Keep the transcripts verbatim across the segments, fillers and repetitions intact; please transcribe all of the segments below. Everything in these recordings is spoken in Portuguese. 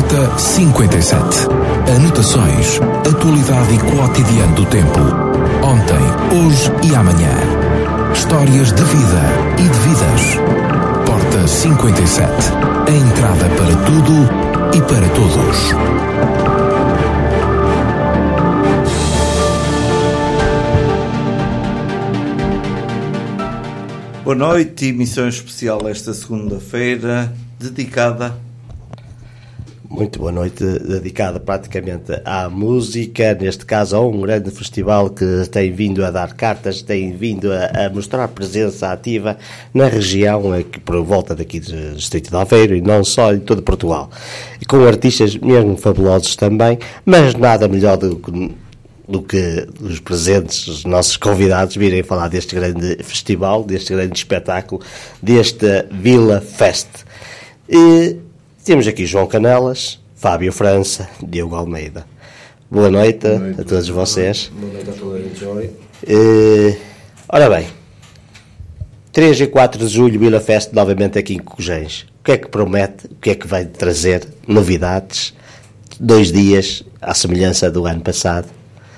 Rota cinquenta e sete. Anotações, atualidade e quotidiano do tempo. Ontem, hoje e amanhã. Histórias de vida e de vidas. Porta cinquenta e sete. A entrada para tudo e para todos. Boa noite, emissão especial esta segunda-feira, dedicada... Muito boa noite, dedicada praticamente à música, neste caso a um grande festival que tem vindo a dar cartas, tem vindo a, a mostrar presença ativa na região, aqui por volta daqui do distrito de Aveiro e não só, em todo Portugal. E com artistas mesmo fabulosos também, mas nada melhor do que... do que os presentes, os nossos convidados, virem falar deste grande festival, deste grande espetáculo, deste Vila Fest. E temos aqui João Canelas, Fábio França, Diogo Almeida. Boa noite, boa noite a todos boa vocês. Boa noite a toda a gente. E, ora bem, três e quatro de julho, Vila Fest, novamente aqui em Cocujães. O que é que promete? O que é que vai trazer? Novidades? Dois dias, à semelhança do ano passado.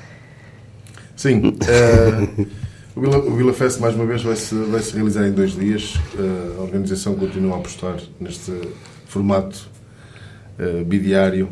Sim, uh, o, Vila, o Vila Fest mais uma vez vai-se vai -se realizar em dois dias. Uh, a organização continua a apostar neste formato uh, bidiário.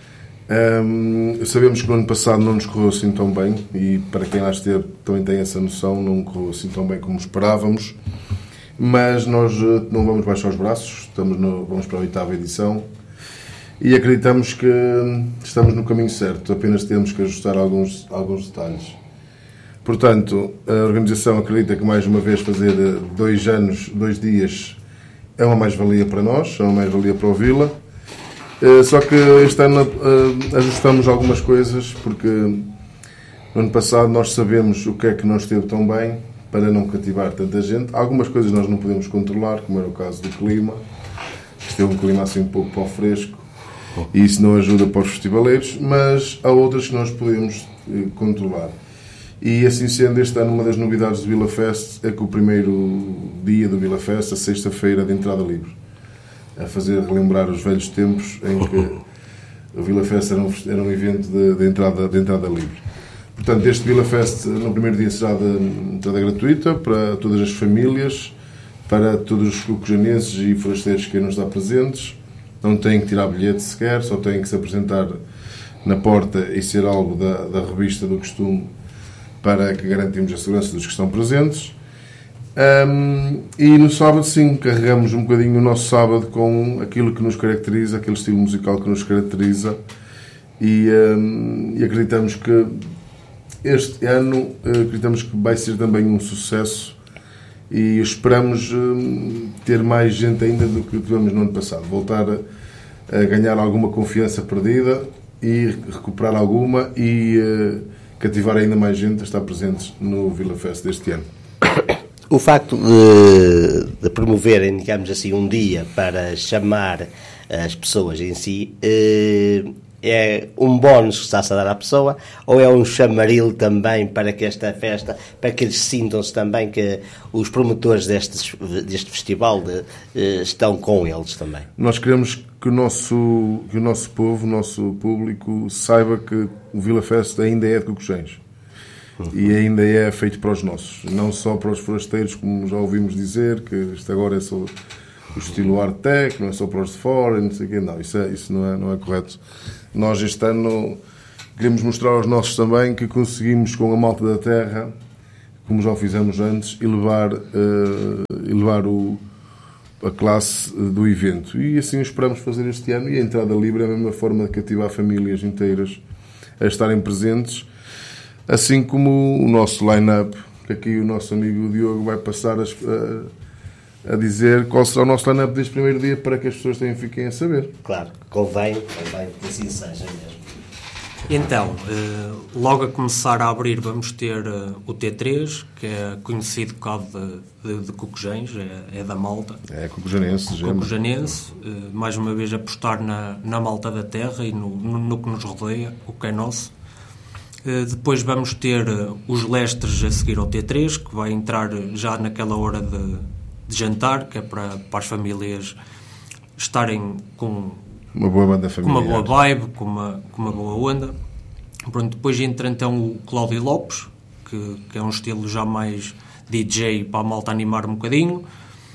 Um, sabemos que no ano passado não nos correu assim tão bem e para quem lá esteve também tem essa noção, não correu assim tão bem como esperávamos, mas nós uh, não vamos baixar os braços, estamos no, vamos para a oitava edição e acreditamos que estamos no caminho certo, apenas temos que ajustar alguns, alguns detalhes. Portanto, a organização acredita que mais uma vez fazer dois anos, dois dias é uma mais-valia para nós, é uma mais-valia para o Vila. Só que este ano ajustamos algumas coisas, porque no ano passado nós sabemos o que é que não esteve tão bem para não cativar tanta gente. Algumas coisas nós não podemos controlar, como era o caso do clima. Esteve um clima assim um pouco para o fresco e isso não ajuda para os festivaleiros, mas há outras que nós podemos controlar. E assim sendo, este ano uma das novidades do Vila Fest é que o primeiro dia do Vila Fest, a sexta-feira de entrada livre, a fazer relembrar os velhos tempos em que o Vila Fest era um, era um evento de, de, entrada, de entrada livre. Portanto, este Vila Fest no primeiro dia será de entrada gratuita para todas as famílias, para todos os cocujanenses e forasteiros que queiram estar presentes. Não têm que tirar bilhete sequer, só têm que se apresentar na porta e ser alvo da, da revista do costume, para que garantimos a segurança dos que estão presentes. Um, e no sábado, sim, carregamos um bocadinho o nosso sábado com aquilo que nos caracteriza, aquele estilo musical que nos caracteriza, e, um, e acreditamos que este ano acreditamos que vai ser também um sucesso e esperamos um, ter mais gente ainda do que tivemos no ano passado, voltar a, a ganhar alguma confiança perdida e recuperar alguma e uh, cativar ainda mais gente a estar presentes no Vila Fest deste ano. O facto de, de promoverem, digamos assim, um dia para chamar as pessoas em si, é um bónus que está-se a dar à pessoa ou é um chamaril também para que esta festa, para que eles sintam-se também que os promotores deste, deste festival de, estão com eles também? Nós queremos que o nosso, que o nosso povo, o nosso público saiba que o Vila Fest ainda é de Cocujães. Uhum. E ainda é feito para os nossos, não só para os forasteiros, como já ouvimos dizer, que isto agora é só o estilo art-tech, não é só para os de fora, não sei o quê. Não, isso, é, isso não, é, não é correto. Nós este ano queremos mostrar aos nossos também que conseguimos, com a malta da terra, como já o fizemos antes, elevar, uh, elevar o, a classe do evento. E assim o esperamos fazer este ano. E a entrada livre é a mesma forma de cativar famílias inteiras a estarem presentes, assim como o nosso line-up, que aqui o nosso amigo Diogo vai passar a, a, a dizer qual será o nosso line-up deste primeiro dia para que as pessoas tenham, fiquem a saber. Claro, convém, convém que assim seja mesmo. Então, logo a começar a abrir vamos ter o T três, que é conhecido cá de, de, de Cocujães, é, é da malta. É cocujanense. Cocujanense, mais uma vez apostar na, na malta da terra e no, no, no que nos rodeia, o que é nosso. Depois vamos ter os lestres a seguir ao T três, que vai entrar já naquela hora de, de jantar, que é para, para as famílias estarem com Uma boa banda com familiar. uma boa vibe, com uma, com uma boa onda. Pronto, depois entra então o Cláudio Lopes, que, que é um estilo já mais D J para a malta animar um bocadinho,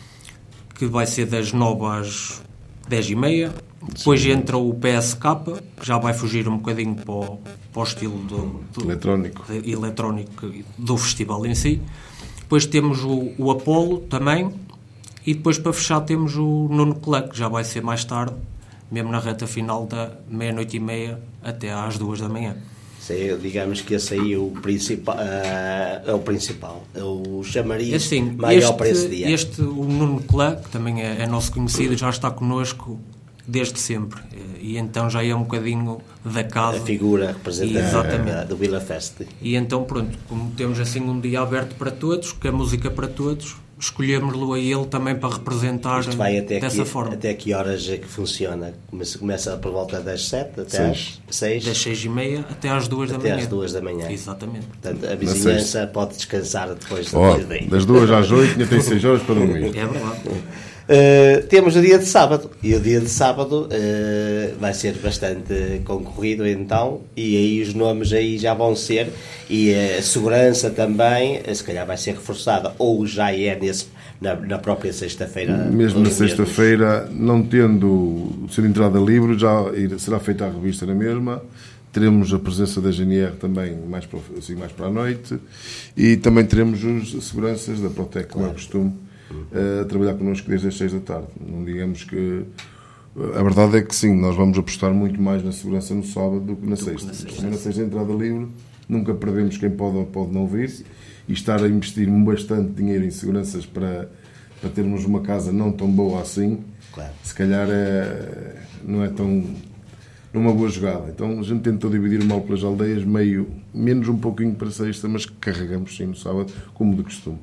que vai ser das nove às dez e meia. Depois Sim. entra o P S K, que já vai fugir um bocadinho para o, para o estilo do, do, eletrónico. De, eletrónico do festival em si. Depois temos o, o Apollo também. E depois, para fechar, temos o Nuno Clec, que já vai ser mais tarde, mesmo na reta final da meia-noite e meia até às duas da manhã. Sim, digamos que esse aí é o principal, uh, é o principal, é o chamariz assim, maior este, para esse dia. Este, o Nuno Clec, que também é, é nosso conhecido, já está connosco desde sempre. E então já é um bocadinho da casa. A figura representante do Vila Fest. E então, pronto, como temos assim um dia aberto para todos, que a música para todos, escolhemos-lo a ele também para representar Isto vai até dessa que, forma. Até que horas é que funciona? Começa, começa por volta das sete até seis. às seis? Das seis e meia até às duas da manhã. Até às duas da manhã. Exatamente. Portanto, a vizinhança pode descansar depois da oh, daí. Das duas às oito ainda tem seis horas para dormir. É verdade. Uh, temos o dia de sábado e o dia de sábado uh, vai ser bastante concorrido então, e aí os nomes aí já vão ser, e a segurança também se calhar vai ser reforçada, ou já é nesse, na, na própria sexta-feira. Mesmo na sexta-feira, não tendo sido entrada livre, já será feita a revista na mesma. Teremos a presença da G N R também mais para, assim, mais para a noite, e também teremos os seguranças da Protec, como é costume, a trabalhar connosco desde as seis da tarde. Não digamos que... A verdade é que sim, nós vamos apostar muito mais na segurança no sábado do que na sexta. Na sexta, entrada livre, nunca perdemos quem pode ou pode não vir, e estar a investir bastante dinheiro em seguranças para, para termos uma casa não tão boa assim, claro. Se calhar é, não é tão... numa boa jogada. Então a gente tentou dividir o mal pelas aldeias, meio, menos um pouquinho para sexta, mas carregamos sim no sábado, como de costume.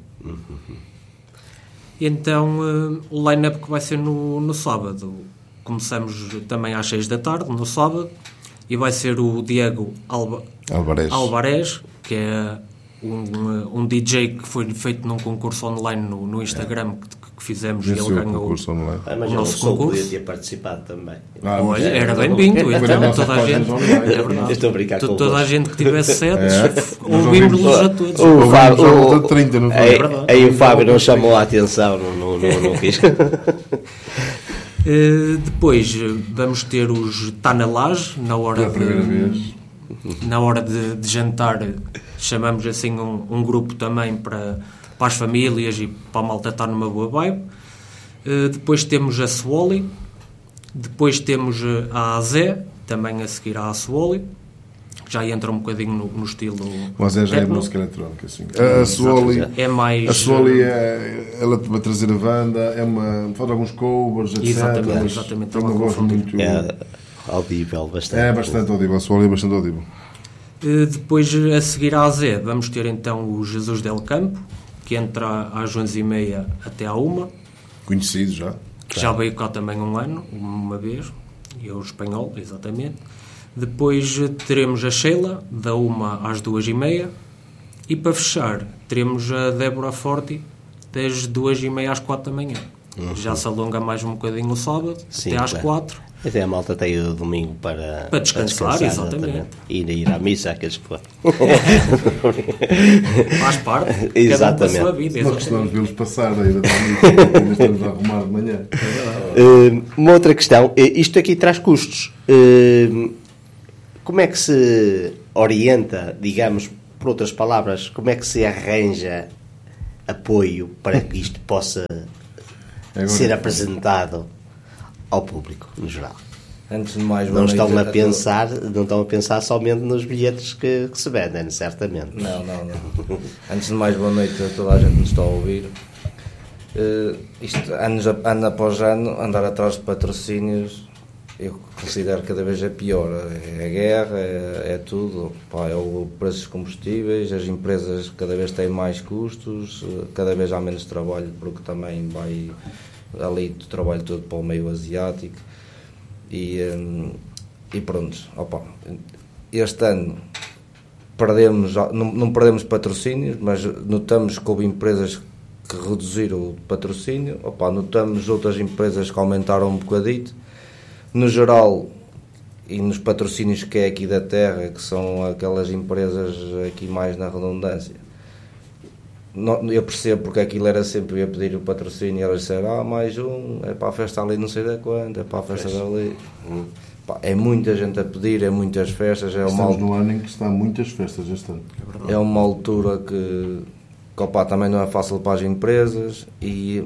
Então, uh, o line-up que vai ser no, no sábado, começamos também às seis da tarde, no sábado, e vai ser o Diego Alba, Alvarez. Alvarez, que é um, um D J que foi feito num concurso online no, no Instagram, é. que, que fizemos, Esse e ele ganhou concurso online. Ah, mas o nosso concurso. Eu tinha participado também. Ah, Olha, é, era bem-vindo, então, toda a gente, é verdade. Estou a brincar com toda a gente que tivesse sede, é. ouvimos-los a todos. O Fábio, o, o, trinta, não foi? Aí, aí o Fábio não chamou a atenção, não, não, não, não quis. Uh, depois vamos ter os Tá na Laje, na hora, primeira de, vez. na hora de, de jantar, chamamos assim um, um grupo também para, para as famílias e para a malta estar numa boa vibe. Uh, depois temos a Swolly, depois temos a Azé, também a seguir à Swolly, já entra um bocadinho no, no estilo. O Azé já é música eletrónica, assim. A, a Swolly é mais. A Swolly é, ela vai trazer a banda, é uma, faz alguns covers, etcétera. Exatamente, exatamente. Tem uma voz muito. É audível, bastante. É bastante audível, a Swolly é bastante audível. Uh, depois, a seguir à Azé, vamos ter então o Jesus del Campo, que entra às onze e meia até à uma. Conhecido já. Que já veio cá também um ano, uma vez, e é o espanhol, exatamente. Depois teremos a Sheila, da uma às duas e meia. E para fechar, teremos a Débora Forti, das duas e meia às quatro da manhã. Uhum. Já se alonga mais um bocadinho o sábado, Sim, até às claro. quatro. Até a malta tem o domingo para, para descansar, para descansar exatamente. E ir à missa, aqueles que foram. Faz parte. Exatamente. Cada um vida, nós costumamos vê-los passar daí da missa, ainda estamos a arrumar de manhã. Uh, uma outra questão, isto aqui traz custos. Uh, como é que se orienta, digamos, por outras palavras, como é que se arranja apoio para que isto possa Agora, ser apresentado ao público, no geral? Antes de mais, não estão a pensar, não estão a pensar somente nos bilhetes que, que se vendem, certamente. Não, não, não. Antes de mais, boa noite a toda a gente que nos está a ouvir. Uh, isto, anos, ano após ano, andar atrás de patrocínios, eu considero que cada vez é pior. É a guerra, é, é tudo. Pá, é o preço dos combustíveis, as empresas cada vez têm mais custos, cada vez há menos trabalho, porque também vai ali o trabalho todo para o meio asiático. E, e pronto, opa, este ano perdemos, não, não perdemos patrocínios, mas notamos que houve empresas que reduziram o patrocínio, opa, notamos outras empresas que aumentaram um bocadito, no geral, e nos patrocínios que é aqui da terra, que são aquelas empresas aqui mais na redundância, eu percebo porque aquilo era sempre, eu ia pedir o patrocínio e elas disseram, ah, mais um, é para a festa ali não sei da quanto, é para a festa dali. Hum. Pá, é muita gente a pedir, é muitas festas. É Estamos uma... no ano em que está muitas festas este ano. É, é uma altura que, que opa, também não é fácil para as empresas e,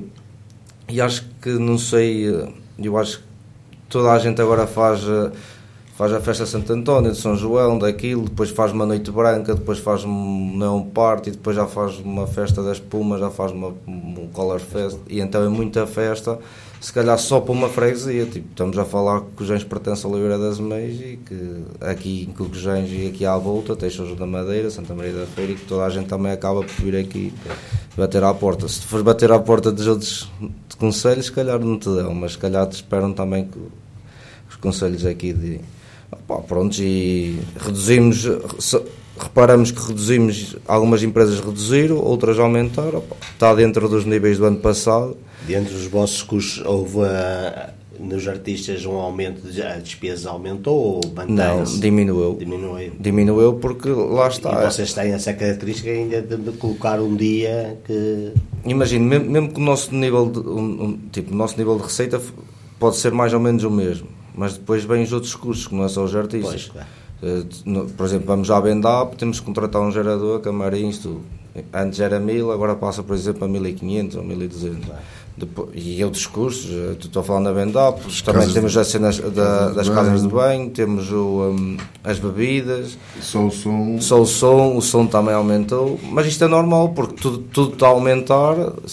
e acho que, não sei, eu acho que toda a gente agora faz... Faz a festa de Santo António, de São João, daquilo, depois faz uma noite branca, depois faz um neon party, depois já faz uma festa das espumas, já faz uma, um color fest, e então é muita festa, se calhar só para uma freguesia. Tipo, estamos a falar que Cojães pertence a Oliveira das Meias e que aqui em Cojães e aqui à volta tem São João da Madeira, Santa Maria da Feira, e que toda a gente também acaba por vir aqui bater à porta. Se fores bater à porta dos outros concelhos, se calhar não te dão, mas se calhar te esperam também que os concelhos aqui de... Pá, pronto, e reduzimos, reparamos que reduzimos, algumas empresas reduziram, outras aumentaram, pá, está dentro dos níveis do ano passado. Dentro dos vossos custos, houve uh, nos artistas um aumento, de, a despesa aumentou ou mantém-se? Não, diminuiu. diminuiu. Diminuiu porque lá está. E vocês têm essa característica ainda de, de colocar um dia que... Imagino, mesmo, mesmo que o nosso nível de, um, um, tipo, o nosso nível de receita pode ser mais ou menos o mesmo. Mas depois vêm os outros custos, que não é só os artistas. Pois, claro. Por exemplo, vamos à Bendap, temos que contratar um gerador, camarins, tudo. Antes era mil, agora passa, por exemplo, a mil e quinhentos ou mil e duzentos. Claro. Depois, e outros custos, estou a falar na Bendap, também temos as cenas da, das casas de banho, temos o, um, as bebidas, só o som. Só o som, o som também aumentou, mas isto é normal, porque tudo, tudo está a aumentar.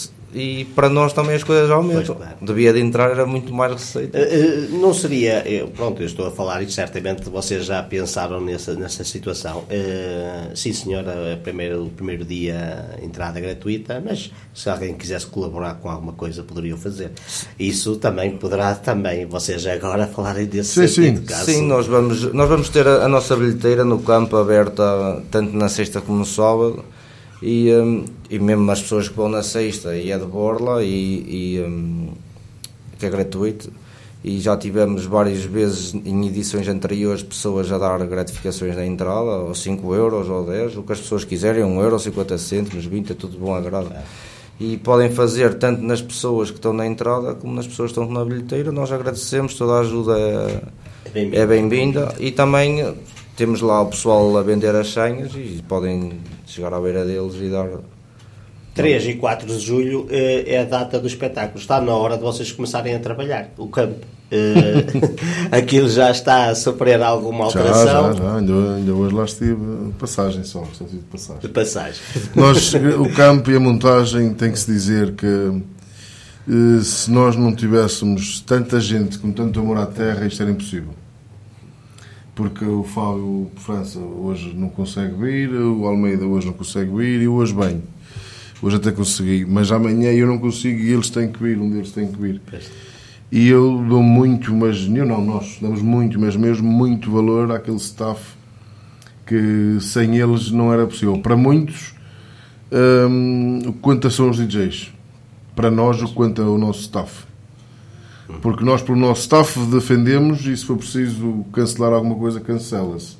E para nós também as coisas aumentam. Pois, claro. Devia de entrar, era muito mais receita. Uh, não seria, eu, pronto, eu estou a falar e certamente vocês já pensaram nessa, nessa situação. Uh, sim senhora, primeiro, o primeiro dia entrada gratuita, mas se alguém quisesse colaborar com alguma coisa poderia fazer. Isso também poderá também, vocês agora falarem desse sim, sentido. Sim, caso... sim nós, vamos, nós vamos ter a, a nossa bilheteira no campo aberta tanto na sexta como no sábado. E, um, e mesmo as pessoas que vão na sexta e é de borla e, e um, que é gratuito, e já tivemos várias vezes em edições anteriores pessoas a dar gratificações na entrada, ou cinco euros ou dez, o que as pessoas quiserem, um euro, cinquenta cêntimos, vinte, é tudo bom agrado. E podem fazer tanto nas pessoas que estão na entrada como nas pessoas que estão na bilheteira. Nós agradecemos, toda a ajuda é, é bem-vinda, e também temos lá o pessoal a vender as senhas e podem chegar à beira deles e dar... três e quatro de julho é a data do espetáculo. Está na hora de vocês começarem a trabalhar. O campo. Aquilo já está a sofrer alguma alteração. Já, já, já. Ainda, ainda hoje lá estive. Passagem só. De passagem. De passagem. Nós, o campo e a montagem, tem que se dizer que se nós não tivéssemos tanta gente com tanto amor à terra, isto era impossível. Porque o Fábio França hoje não consegue vir, o Almeida hoje não consegue vir e hoje bem. Hoje até consegui, mas amanhã eu não consigo e eles têm que vir, um deles tem que vir. E eu dou muito, mas eu não, nós damos muito, mas mesmo muito valor àquele staff que sem eles não era possível. Para muitos, hum, o quanto são os D Js. Para nós, o quanto é o nosso staff. Porque nós, pelo nosso staff, defendemos e se for preciso cancelar alguma coisa, cancela-se.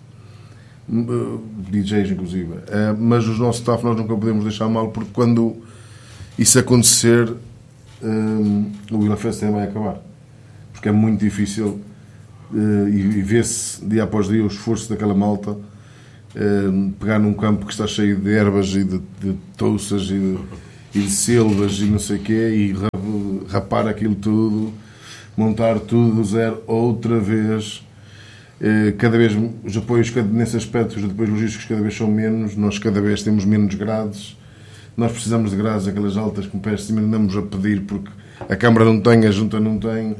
D Js, inclusive. Uh, mas os nossos staff nós nunca podemos deixar mal, porque quando isso acontecer, um, o Vila Fest também vai acabar. Porque é muito difícil uh, e, e vê-se dia após dia o esforço daquela malta uh, pegar num campo que está cheio de ervas e de, de touças e de, e de selvas e não sei o quê, e rapar aquilo tudo, montar tudo do zero outra vez. Cada vez os apoios nesse aspecto, os apoios logísticos cada vez são menos, nós cada vez temos menos grades, nós precisamos de grades, aquelas altas com pés de cima, andamos a pedir porque a Câmara não tem, a Junta não tem,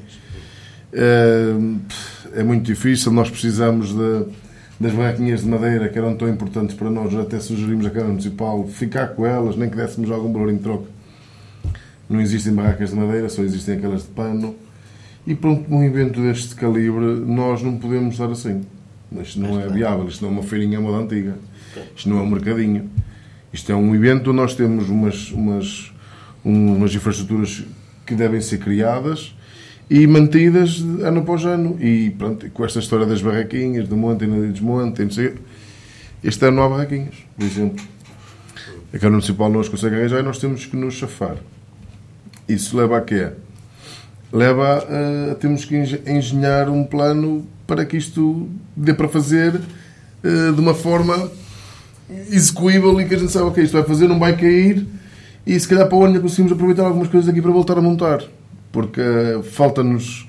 é muito difícil. Nós precisamos de, das barraquinhas de madeira que eram tão importantes para nós, até sugerimos à Câmara Municipal ficar com elas, nem que dessemos algum valor em troca. Não existem barracas de madeira, só existem aquelas de pano. E para um evento deste calibre, nós não podemos estar assim. Isto não é viável, isto não é uma feirinha à moda antiga, isto não é um mercadinho. Isto é um evento onde nós temos umas, umas, umas infraestruturas que devem ser criadas e mantidas ano após ano. E pronto, com esta história das barraquinhas, do monte e no desmonte, não sei, este ano não há barraquinhas, por exemplo. A Câmara Municipal não as consegue arranjar e nós temos que nos chafar. Isso leva a quê? Leva a, a temos que engenhar um plano para que isto dê para fazer uh, de uma forma execuível e que a gente saiba que isto vai fazer, não vai cair e se calhar para o ano conseguimos aproveitar algumas coisas aqui para voltar a montar. Porque uh, falta-nos...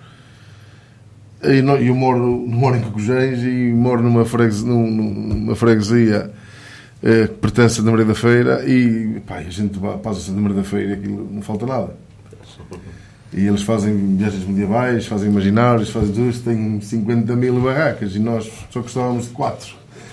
Eu, eu moro, moro em Cocujéis e moro numa freguesia, numa freguesia uh, que pertence a Santa Maria da Feira e pá, a gente passa a Santa Maria da Feira e aquilo não falta nada. E eles fazem viagens medievais, fazem imaginários, fazem tudo isto, têm cinquenta mil barracas e nós só gostávamos de quatro.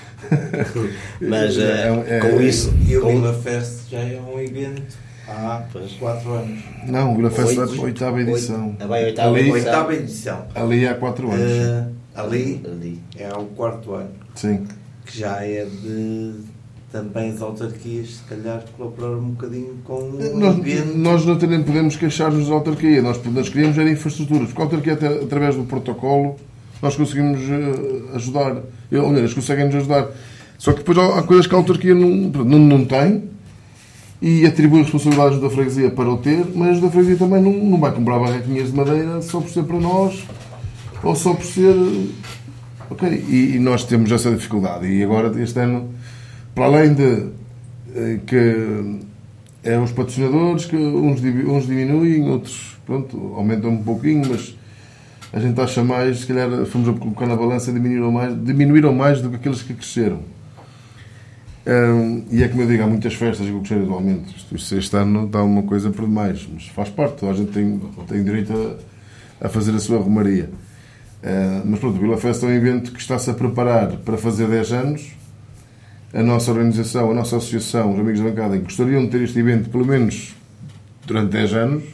Mas é, é, com é, isso... E o com... Vila Fest já é um evento há quatro anos. Não, o Vila Fest é a oitava edição. A oitava, ali, oitava. oitava edição. Ali há quatro anos. Uh, ali, ali é o quarto ano. Sim. Que já é de... Também as autarquias, se calhar, colaborar um bocadinho com o nós, ambiente. Nós não nem podemos queixar-nos da autarquia. Nós, nós queríamos era infraestruturas. Porque a autarquia, até, através do protocolo, nós conseguimos uh, ajudar. Olha, eles conseguem nos ajudar. Só que depois há, há coisas que a autarquia não, não, não tem e atribui responsabilidades da freguesia para o ter, mas a freguesia também não, não vai comprar barraquinhas de madeira só por ser para nós ou só por ser... Ok, e, e nós temos essa dificuldade. E agora, este ano... Para além de que é os patrocinadores, que uns, uns diminuem, outros pronto, aumentam um pouquinho, mas a gente acha mais, se calhar fomos a colocar na balança, diminuíram mais, diminuíram mais do que aqueles que cresceram. Um, e é como eu digo, há muitas festas que cresceram atualmente. Isto, este ano está uma coisa por demais, mas faz parte, a gente tem, tem direito a, a fazer a sua romaria. Uh, mas pronto, o Vila Fest é um evento que está-se a preparar para fazer dez anos. A nossa organização, a nossa associação, os Amigos da Bancada, gostariam de ter este evento pelo menos durante dez anos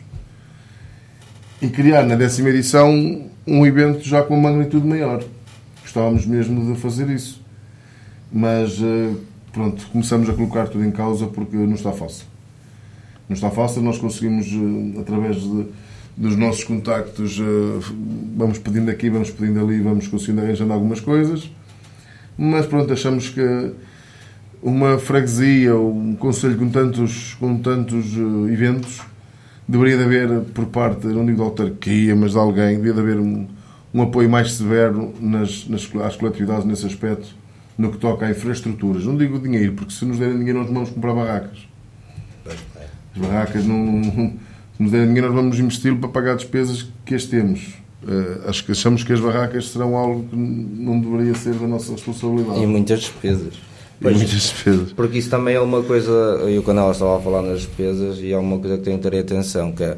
e criar na décima edição um evento já com uma magnitude maior. Gostávamos mesmo de fazer isso. Mas, pronto, começamos a colocar tudo em causa porque não está fácil. Não está fácil, nós conseguimos, através de, dos nossos contactos, vamos pedindo aqui, vamos pedindo ali, vamos conseguindo arranjando algumas coisas, mas pronto, achamos que uma freguesia ou um concelho com tantos, com tantos uh, eventos deveria de haver por parte, não digo da autarquia, mas de alguém, deveria de haver um, um apoio mais severo nas, nas, às coletividades nesse aspecto, no que toca a infraestruturas. Não digo dinheiro, porque se nos derem dinheiro nós vamos comprar barracas. As barracas, não, se nos derem dinheiro nós vamos investi-lo para pagar despesas que as temos. Uh, acho que achamos que as barracas serão algo que não deveria ser da nossa responsabilidade. E muitas despesas. Pois, muitas despesas. Porque isso também é uma coisa, eu quando ela estava a falar nas despesas, e é uma coisa que tenho que ter atenção, que é,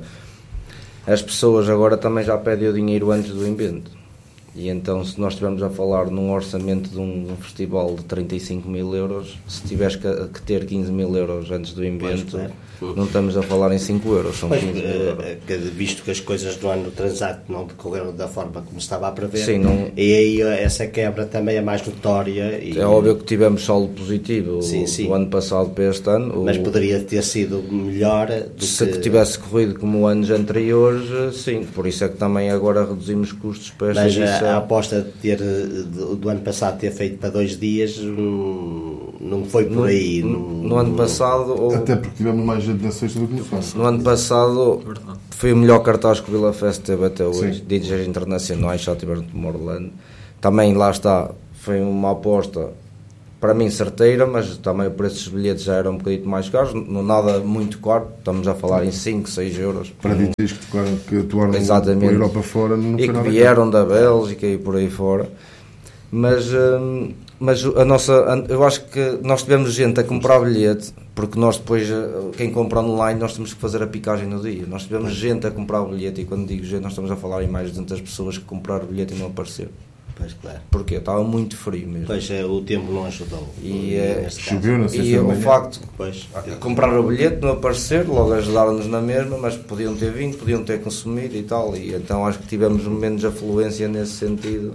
as pessoas agora também já pedem o dinheiro antes do evento. E então, se nós estivermos a falar num orçamento de um, de um festival de trinta e cinco mil euros, se tiveres que, que ter quinze mil euros antes do evento, pois, não estamos a falar em cinco euros, são pois, quinze mil euros. Visto que as coisas do ano transato não decorreram da forma como estava a prever, sim, não, e aí essa quebra também é mais notória. E... É óbvio que tivemos saldo positivo sim, sim. o ano passado para este ano. Mas o... poderia ter sido melhor do se que... tivesse corrido como anos anteriores, sim, por isso é que também agora reduzimos custos para esta Mas edição. A, a aposta de ter, do, do ano passado ter feito para dois dias não, não foi por no, aí. No, não, no ano passado... Ou... Até porque tivemos mais gente na sexta do que no sábado. No ano passado foi o melhor cartaz que o Vila Fest teve até hoje. Sim. D Js internacionais já tiveram de Tomorrowland. Também lá está, foi uma aposta para mim certeira, mas também o preço dos bilhetes já era um bocadinho mais caros, não nada muito caro, estamos a falar em cinco, seis euros. Para D Js que, tocaram, que atuaram exatamente. pela Europa fora, não e foi que nada vieram caro. da Bélgica e por aí fora. Mas, hum, mas a nossa, eu acho que nós tivemos gente a comprar bilhete, porque nós depois, quem compra online, nós temos que fazer a picagem no dia. Nós tivemos gente a comprar o bilhete, e quando digo gente, nós estamos a falar em mais de duzentas pessoas que compraram o bilhete e não apareceram. Pois, claro. Porque estava muito frio mesmo. Pois é, o tempo não ajudou. E, é, choveu na e o facto pois, de comprar o bilhete, não aparecer, logo ajudaram-nos na mesma, mas podiam ter vindo, podiam ter consumido e tal. E então acho que tivemos menos afluência nesse sentido.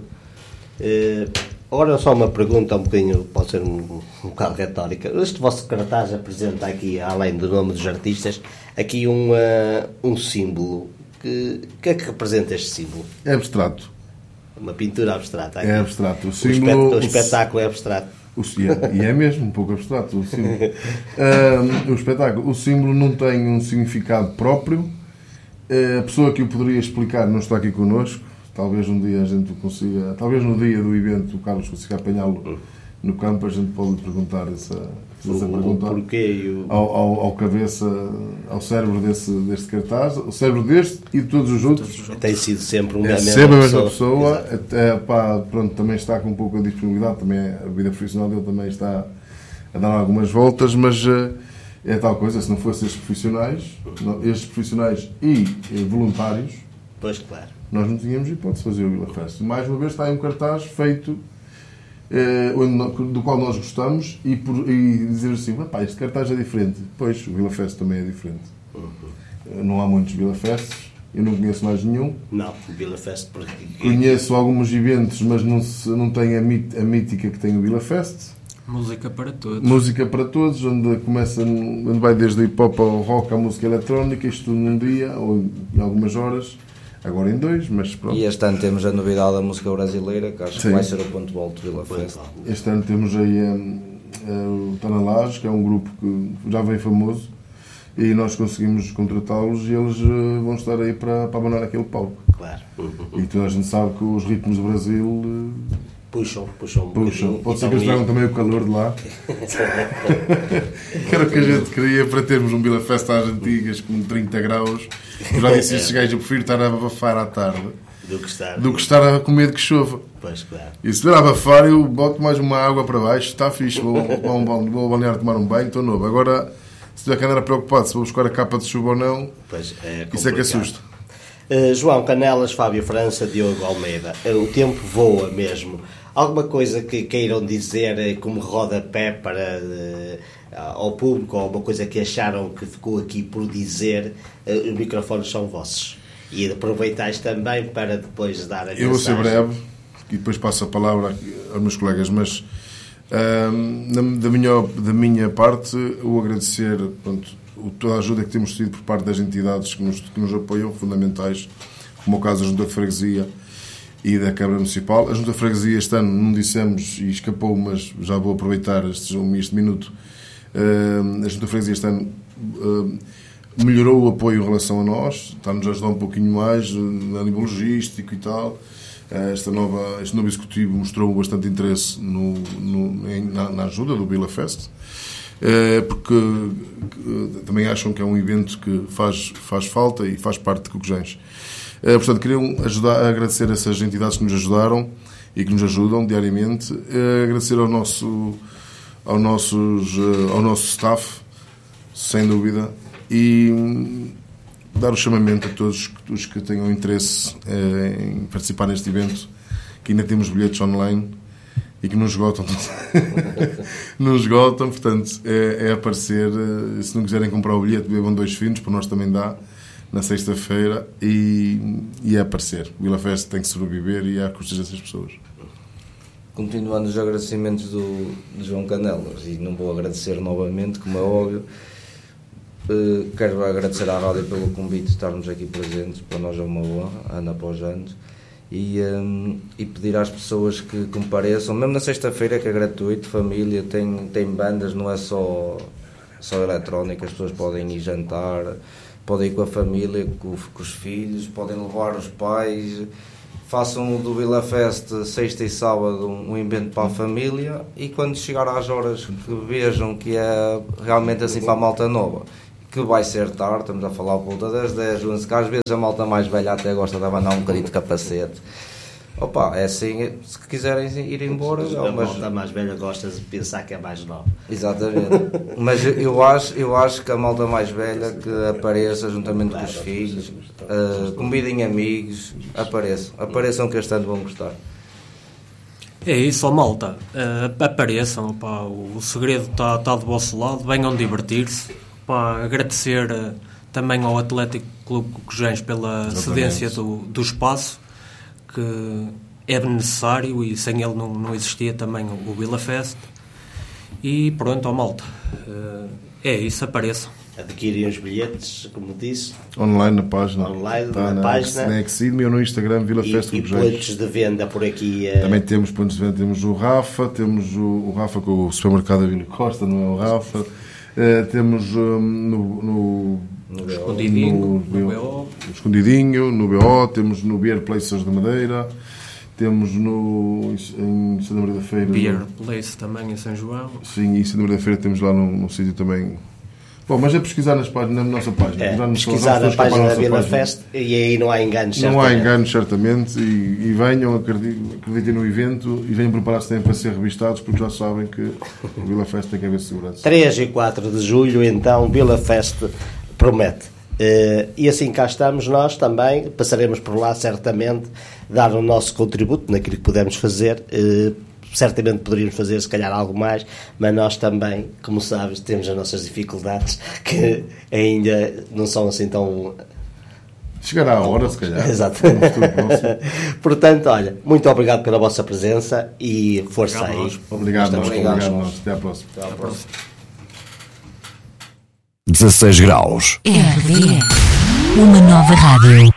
Uh, agora só uma pergunta um bocadinho, pode ser um, um bocado retórica. Este vosso cartaz apresenta aqui, além do nome dos artistas, aqui um, uh, um símbolo que, que é que representa este símbolo? É abstrato. Uma pintura abstrata. É abstrato. O, o, símbolo, espet, o espetáculo é abstrato. O, e, é, e é mesmo um pouco abstrato. O, um, o espetáculo. O símbolo não tem um significado próprio. A pessoa que o poderia explicar não está aqui connosco. Talvez um dia a gente consiga... Talvez no dia do evento o Carlos consiga apanhá-lo no campo. A gente pode lhe perguntar essa, essa o, pergunta o porquê o... ao, ao, ao cabeça, ao cérebro desse, deste cartaz, o cérebro deste e de todos os outros. Tem sido sempre uma é mesma sempre a mesma pessoa. pessoa. Até, pá, pronto, também está com um pouco de disponibilidade. Também a vida profissional dele também está a dar algumas voltas, mas uh, é tal coisa. Se não fossem estes profissionais, não, estes profissionais e eh, voluntários, pois claro, nós não tínhamos hipótese de fazer o Vila Fest. Mais uma vez está aí um cartaz feito eh, do qual nós gostamos e, por, e dizer assim, pá, este cartaz é diferente. Pois, o Vila Fest também é diferente. Uhum. Não há muitos Vila Fests, eu não conheço mais nenhum. Não, o Vila Fest porque... Conheço alguns eventos, mas não, se, não tem a, mit, a mítica que tem o Vila Fest. Música para todos. Música para todos, onde começa, onde vai desde hip hop ao rock à música eletrónica, isto tudo num dia ou em algumas horas. Agora em dois, mas pronto. E este ano temos a novidade da música brasileira, que acho Sim. que vai ser o ponto alto do Vila Fest. Este ano temos aí um, um, o Tanalage, que é um grupo que já veio famoso, e nós conseguimos contratá-los e eles uh, vão estar aí para, para abandonar aquele palco. Claro. E toda a gente sabe que os ritmos do Brasil... Uh, Puxam, puxam. puxam. Pode ser que eles tragam também o calor de lá. Que era o que a gente queria para termos um Vila Fest às antigas com trinta graus. Eu já disse estes gajos, eu prefiro estar a abafar à tarde do que estar, do que estar com medo que chova. Pois, claro. E se estiver a abafar, eu boto mais uma água para baixo, está fixe, vou, vou, vou ao balneário tomar um banho, estou novo. Agora, se tiver que andar preocupado se vou buscar a capa de chuva ou não, pois é, isso é que assusta. Uh, João Canelas, Fábio França, Diogo Almeida. Uh, o tempo voa mesmo. Alguma coisa que queiram dizer uh, como rodapé para, uh, ao público, ou alguma coisa que acharam que ficou aqui por dizer, uh, os microfones são vossos. E aproveitais também para depois dar a Eu vou ser mensagem. breve e depois passo a palavra aos meus colegas, mas uh, da, minha, da minha parte, o agradecer pronto, toda a ajuda que temos tido por parte das entidades que nos, que nos apoiam, fundamentais, como o caso da Junta de Freguesia e da Câmara Municipal. A Junta de Freguesia este ano não dissemos e escapou, mas já vou aproveitar este, este minuto. Uh, a Junta de Freguesia este ano uh, melhorou o apoio em relação a nós, está-nos a ajudar um pouquinho mais a nível logístico e tal. Uh, esta nova, este novo executivo mostrou bastante interesse no, no, em, na, na ajuda do Vila Fest. Uh, porque uh, também acham que é um evento que faz, faz falta e faz parte de Cocujães. Uh, portanto, queriam ajudar, agradecer a essas entidades que nos ajudaram e que nos ajudam diariamente, uh, agradecer ao nosso, ao, nossos, uh, ao nosso staff, sem dúvida, e um, dar o chamamento a todos os que tenham interesse uh, em participar neste evento, que ainda temos bilhetes online e que não esgotam. Não esgotam, portanto, é, é aparecer. Se não quiserem comprar o bilhete, bebam dois finos, para nós também dá, na sexta-feira, e, e é aparecer. O Vila Fest tem que sobreviver e é a custas dessas pessoas. Continuando os agradecimentos do, do João Canelas, e não vou agradecer novamente, como é óbvio, uh, quero agradecer à rádio pelo convite de estarmos aqui presentes, para nós é uma honra, ano após ano. E, um, e pedir às pessoas que compareçam, mesmo na sexta-feira, que é gratuito, família, tem, tem bandas, não é só, só eletrónica, as pessoas podem ir jantar, podem ir com a família, com, com os filhos, podem levar os pais, façam do Vila Fest sexta e sábado um, um evento para a família, e quando chegar às horas que vejam que é realmente assim para a malta nova, que vai ser tarde, estamos a falar por volta das dez, onze, que às vezes a malta mais velha até gosta de abanar um bocadinho de capacete. Opa, é assim, se quiserem ir embora... A não, mas... malta mais velha gosta de pensar que é mais nova. Exatamente. Mas eu acho, eu acho que a malta mais velha que apareça juntamente com os filhos, uh, convidem amigos, apareçam. Apareçam que este ano vão gostar. É isso, ó malta. Uh, apareçam, pá, o, o segredo está tá do vosso lado, venham divertir-se. Pá, agradecer uh, também ao Atlético Clube Cocujães pela Exatamente. Cedência do, do espaço, que é necessário, e sem ele não, não existia também o, o Vila Fest. E pronto, ó malta, uh, é isso, apareçam. adquirem os bilhetes, como disse. Online na página. Online Está na, na página. Na Exidme ou no Instagram Vila E, Festa e pontos de venda por aqui. Uh... Também temos pontos de venda. Temos o Rafa, temos o, o Rafa com o supermercado da Vila Costa, não é o Rafa. Uh, temos um, no, no, no Escondidinho, no, no, no, B O. no Escondidinho, no B O, temos no Beer Places da Madeira, temos no, em Santa Maria da Feira. Beer Place também em São João. Sim, e em Santa Maria da Feira temos lá num, num sítio também. Bom, mas é pesquisar nas páginas, na nossa página. É, já pesquisar na página da Vila Fest e aí não há enganos. Não há enganos, certamente. E, e venham, acreditem, acreditem no evento e venham preparar-se também para ser revistados, porque já sabem que o Vila Fest tem que haver segurança. três e quatro de julho, então, Vila Fest promete. Uh, e assim cá estamos nós também, passaremos por lá certamente, dar o nosso contributo naquilo que pudermos fazer. Uh, certamente poderíamos fazer se calhar algo mais, mas nós também, como sabes, temos as nossas dificuldades que ainda não são assim tão... Chegará a hora, se calhar. Exato. Portanto, olha, muito obrigado pela vossa presença e força obrigado aí. Nós. Obrigado, nós. Obrigado. Obrigado nós. Até à próxima. Até à próxima. dezasseis graus. R D S, uma nova rádio.